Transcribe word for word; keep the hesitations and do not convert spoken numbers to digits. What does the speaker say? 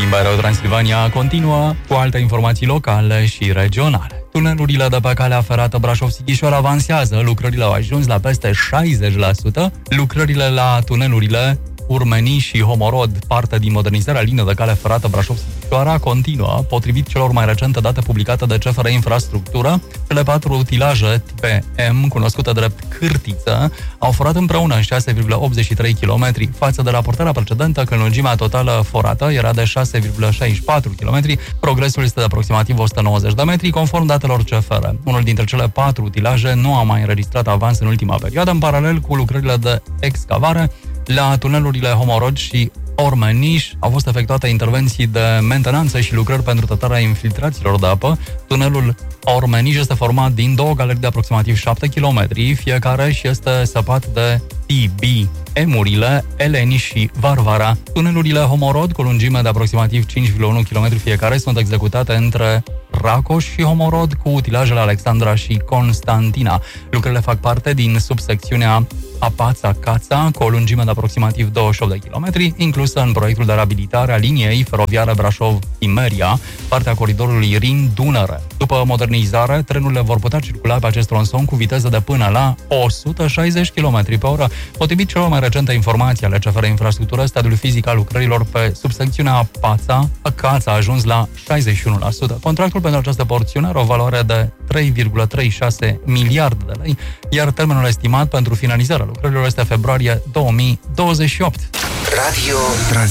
Limba Radio Transilvania continuă cu alte informații locale și regionale. Tunelurile de pe calea ferată Brașov-Sighișoara avansează, lucrările au ajuns la peste șaizeci la sută. Lucrările la tunelurile Urmeni și Homorod, parte din modernizarea liniei de cale ferată Brașov-Sighișoara, continuă, potrivit celor mai recente date publicate de C F R Infrastructură. Cele patru utilaje tipe M, cunoscute drept cârtiță, au forat împreună în șase virgulă optzeci și trei kilometri, față de raportarea precedentă, când lungimea totală forată era de șase virgulă șaizeci și patru kilometri. Progresul este de aproximativ o sută nouăzeci de metri, conform datelor C F R. Unul dintre cele patru utilaje nu a mai înregistrat avans în ultima perioadă, în paralel cu lucrările de excavare. La tunelurile Homorod și Ormeniș au fost efectuate intervenții de mentenanță și lucrări pentru tratarea infiltrațiilor de apă. Tunelul Ormeniș este format din două galerii de aproximativ șapte kilometri, fiecare, și este săpat de T B, Emurile, Eleni și Varvara. Tunelurile Homorod, cu lungime de aproximativ cinci virgulă unu kilometri fiecare, sunt executate între Racoș și Homorod, cu utilajele Alexandra și Constantina. Lucrările fac parte din subsecțiunea Apața-Cața, cu o lungime de aproximativ douăzeci și opt de kilometri, inclusă în proiectul de reabilitare a liniei feroviare Brașov-Timeria, partea coridorului Rin-Dunăre. După modernizare, trenurile vor putea circula pe acest tronson cu viteză de până la o sută șaizeci de kilometri pe oră. Potrivit celor mai recente informații ale C F R Infrastructură, stadiul fizic al lucrărilor pe subsecțiunea Apața-Cața a ajuns la șaizeci și unu la sută. Contractul pentru această porțiune are o valoare de trei virgulă treizeci și șase miliarde de lei, iar termenul estimat pentru finalizarea lucrărilor este februarie două mii douăzeci și opt. Radio Trans